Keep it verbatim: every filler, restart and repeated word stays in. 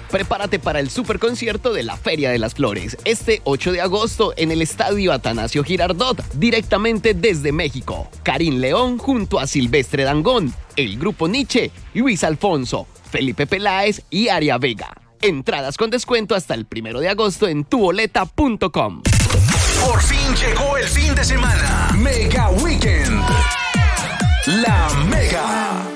Prepárate para el superconcierto de la Feria de las Flores, este ocho de agosto en el Estadio Atanasio Girardot, directamente desde México. Karim León junto a Silvestre Dangond, el Grupo Nietzsche, Luis Alfonso, Felipe Peláez y Aria Vega. Entradas con descuento hasta el primero de agosto en tu boleta punto com. Por fin llegó el fin de semana. Mega Weekend. La Mega.